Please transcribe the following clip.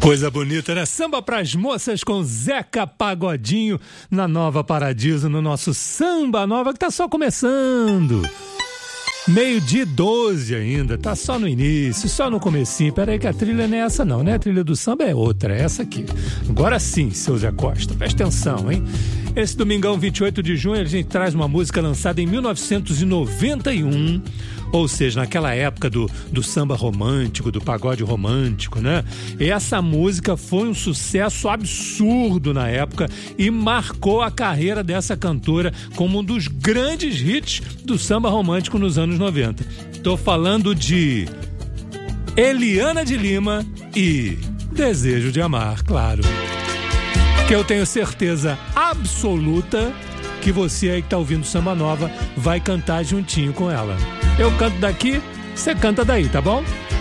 Coisa bonita, né? Samba pras moças com Zeca Pagodinho na Nova Paradiso, no nosso Samba Nova, que tá só começando. 12:12 ainda, tá só no início, só no comecinho. Pera aí que a trilha não é essa não, né? A trilha do samba é outra, é essa aqui. Agora sim, seu Zé Costa, presta atenção, hein? Esse domingão 28 de junho a gente traz uma música lançada em 1991, ou seja, naquela época do samba romântico, do pagode romântico, né? E essa música foi um sucesso absurdo na época e marcou a carreira dessa cantora como um dos grandes hits do samba romântico nos anos 90. Tô falando de Eliana de Lima e Desejo de Amar, claro. Que eu tenho certeza absoluta que você aí que tá ouvindo Samba Nova vai cantar juntinho com ela. Eu canto daqui, você canta daí, tá bom?